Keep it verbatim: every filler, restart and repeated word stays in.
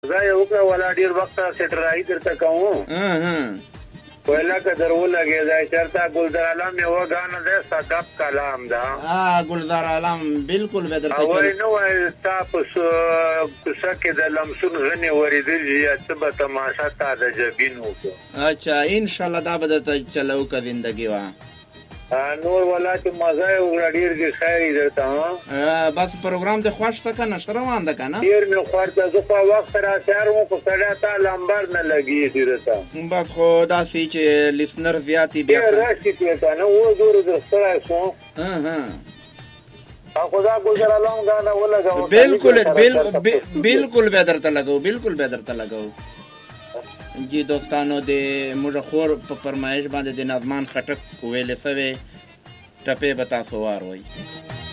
خدای وکړه ولا ډیر وخت سټرای درته کوم ها ویلا که درو لګي ځای چرته ګلدار عالم یو غانه ده صدق کلام ده ها ګلدار عالم بالکل به درته او نو وای تاسو کوڅه کې د لمسون غني ورېدل یا څه به تماشا تا د جبین وکړه. اچھا ان شاء الله دا به درته چلو کا زندگی وا نور ولا چې مزه وګړه ډیر دي خیر درته ها بس پروګرام د خوښ تک نه روان ده کنه ډیر مې خورته زه په وخت را شهر مو په سړی تا لمبر نه لګي درته بس خو دا سي چې لیسنر زیاتی بیا راشي ته نه و زور د سره شو ها ها خدا گزر علم غانا ولګاو بالکل بالکل به درته لګاو بالکل به درته لګاو جی دوستانو د مجخور په فرمایش باندې د نظمان خټک ویلې سوي ټپه بتا سوار وای